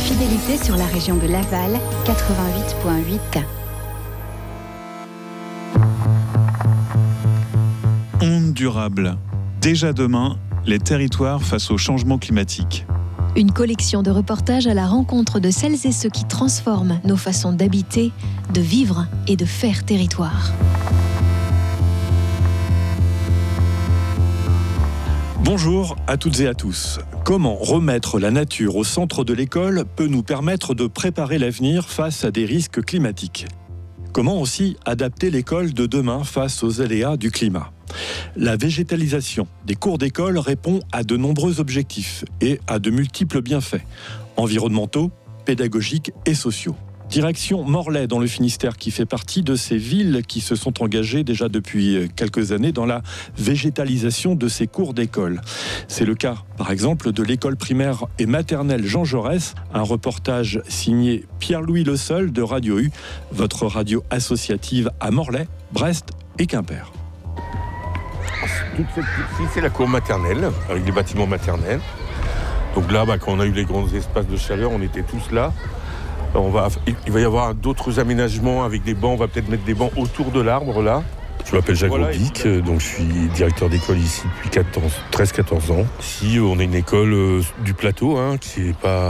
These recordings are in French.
fidélité sur la région de Laval, 88.8. Ondes durables. Déjà demain, les territoires face au changement climatique. Une collection de reportages à la rencontre de celles et ceux qui transforment nos façons d'habiter, de vivre et de faire territoire. Bonjour à toutes et à tous. Comment remettre la nature au centre de l'école peut nous permettre de préparer l'avenir face à des risques climatiques? Comment aussi adapter l'école de demain face aux aléas du climat? La végétalisation des cours d'école répond à de nombreux objectifs et à de multiples bienfaits, environnementaux, pédagogiques et sociaux. Direction Morlaix dans le Finistère qui fait partie de ces villes qui se sont engagées déjà depuis quelques années dans la végétalisation de ces cours d'école. C'est le cas par exemple de l'école primaire et maternelle Jean Jaurès, un reportage signé Pierre-Louis Le Seul de Radio U, votre radio associative à Morlaix, Brest et Quimper. Toute cette ici, c'est la cour maternelle, avec des bâtiments maternels. Donc là, quand on a eu les grands espaces de chaleur, on était tous là. Il va y avoir d'autres aménagements avec des bancs. On va peut-être mettre des bancs autour de l'arbre, là. Je m'appelle Jacques Robic, donc je suis directeur d'école ici depuis 13-14 ans. Ici, on a une école du plateau, qui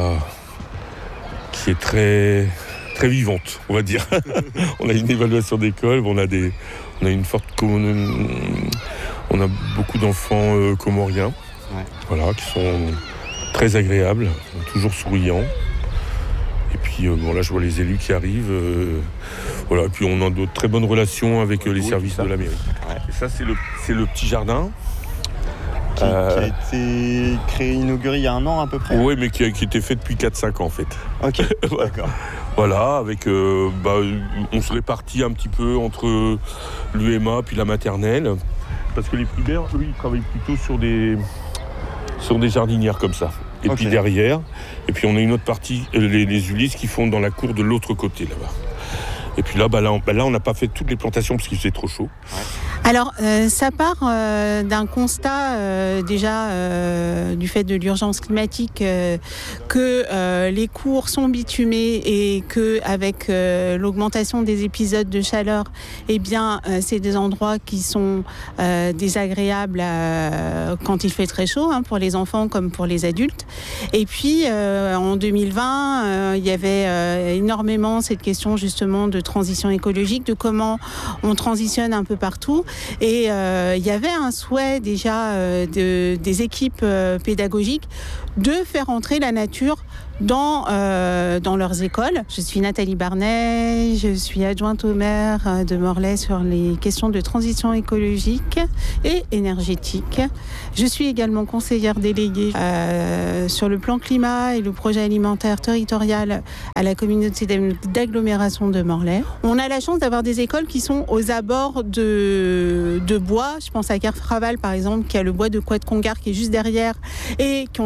est très, très vivante, on va dire. On a une évaluation d'école, on a une forte on a beaucoup d'enfants comoriens, qui sont très agréables, toujours souriants. Et puis là, je vois les élus qui arrivent. Et puis on a de très bonnes relations avec les services de la mairie. Et ça, c'est le petit jardin. Qui a été inauguré il y a un an à peu près. Oui, mais qui a été fait depuis 4-5 ans en fait. Ok, d'accord. Voilà, avec on se répartit un petit peu entre l'UMA puis la maternelle. Parce que les primaires, eux, ils travaillent plutôt sur des jardinières comme ça. Et puis derrière, on a une autre partie, les Ulysses qui font dans la cour de l'autre côté là-bas. Et puis là, on n'a pas fait toutes les plantations parce qu'il faisait trop chaud. Ouais. Alors, ça part d'un constat du fait de l'urgence climatique que les cours sont bitumés et que avec l'augmentation des épisodes de chaleur, c'est des endroits qui sont désagréables quand il fait très chaud, pour les enfants comme pour les adultes. Et puis, en 2020, il y avait énormément cette question justement de transition écologique, de comment on transitionne un peu partout. Et il y avait un souhait déjà des équipes pédagogiques de faire entrer la nature dans leurs écoles. Je suis Nathalie Barnet, je suis adjointe au maire de Morlaix sur les questions de transition écologique et énergétique. Je suis également conseillère déléguée sur le plan climat et le projet alimentaire territorial à la communauté d'agglomération de Morlaix. On a la chance d'avoir des écoles qui sont aux abords de bois. Je pense à Carfraval par exemple, qui a le bois de Couët-Congar qui est juste derrière et qui ont